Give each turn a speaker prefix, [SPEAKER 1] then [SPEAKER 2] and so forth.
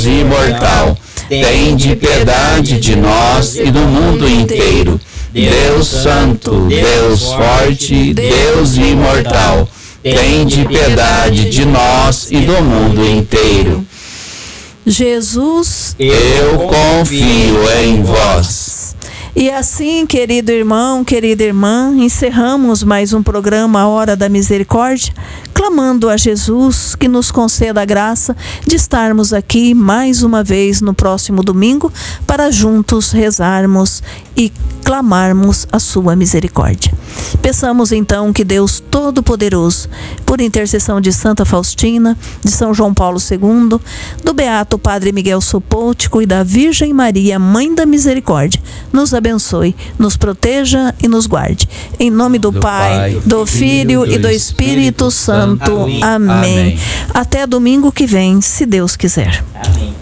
[SPEAKER 1] imortal, tende piedade de nós e do mundo inteiro. Deus Santo, Deus Forte, Deus Imortal, tende piedade de nós e do mundo inteiro.
[SPEAKER 2] Jesus,
[SPEAKER 1] eu confio em vós.
[SPEAKER 2] E assim, querido irmão, querida irmã, encerramos mais um programa A Hora da Misericórdia, clamando a Jesus que nos conceda a graça de estarmos aqui mais uma vez no próximo domingo para juntos rezarmos e clamarmos a sua misericórdia. Peçamos então que Deus Todo-Poderoso, por intercessão de Santa Faustina, de São João Paulo II, do Beato Padre Miguel Sopôtico e da Virgem Maria, Mãe da Misericórdia, nos abençoe, nos proteja e nos guarde. Em nome do Pai, do Filho e do Espírito Santo. Amém. Até domingo que vem, se Deus quiser.
[SPEAKER 3] Amém.